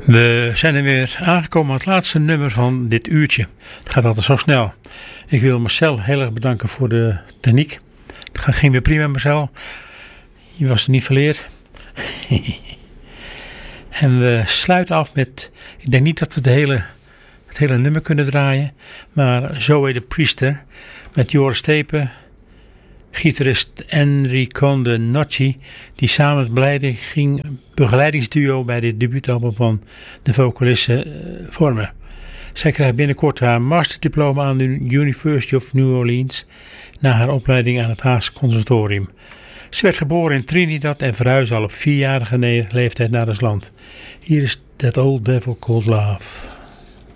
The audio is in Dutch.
We zijn er weer aangekomen aan het laatste nummer van dit uurtje. Het gaat altijd zo snel. Ik wil Marcel heel erg bedanken voor de techniek. Het ging weer prima, Marcel. Je was er niet verleerd. En we sluiten af met... Ik denk niet dat we het hele nummer kunnen draaien. Maar Zoe de Priester met Joris Tepe, gitarist Henry Conde Nocci, die samen het begeleidingsduo bij dit debuutalbum van de vocalisten vormen. Zij krijgt binnenkort haar masterdiploma aan de University of New Orleans na haar opleiding aan het Haagse Conservatorium. Ze werd geboren in Trinidad en verhuisde al op 4-jarige leeftijd naar het land. Hier is That Old Devil Called Love.